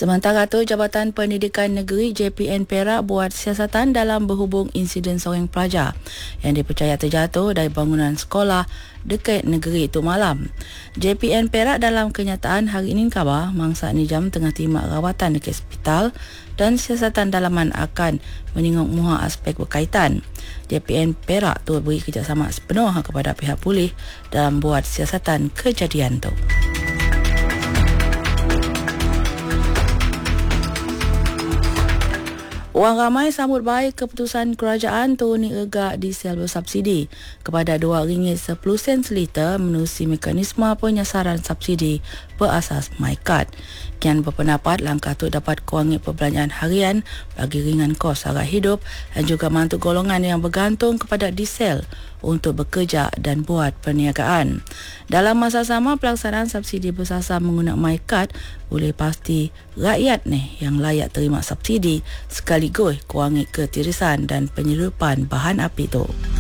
Sementara itu, Jabatan Pendidikan Negeri JPN Perak buat siasatan dalam berhubung insiden seorang pelajar yang dipercaya terjatuh dari bangunan sekolah dekat negeri itu malam. JPN Perak dalam kenyataan hari ini khabar mangsa Nijam tengah terima rawatan dekat hospital dan siasatan dalaman akan menengok muha aspek berkaitan. JPN Perak tu beri kerjasama sepenuh kepada pihak polis dalam buat siasatan kejadian tu. Orang ramai sambut baik keputusan kerajaan turuni harga diesel bersubsidi kepada RM2.10 seliter menerusi mekanisme penyasaran subsidi berasas MyCard. Kian berpendapat langkah itu dapat kurangi perbelanjaan harian bagi ringan kos sara hidup dan juga mantu golongan yang bergantung kepada diesel untuk bekerja dan buat perniagaan. Dalam masa sama, pelaksanaan subsidi bersasar menggunakan MyCard boleh pasti rakyat yang layak terima subsidi sekaligus kurangi ketirisan dan penyeludupan bahan api itu.